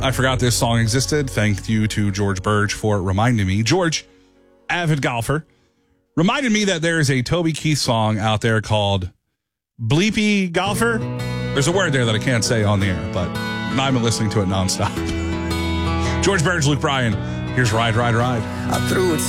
I forgot this song existed. Thank you to George Burge for reminding me. George, avid golfer, reminded me that there is a Toby Keith song out there called Bleepy Golfer. There's a word there that I can't say on the air, but I've been listening to it nonstop. George Burge, Luke Bryan. Here's Ride, Ride, Ride. I threw it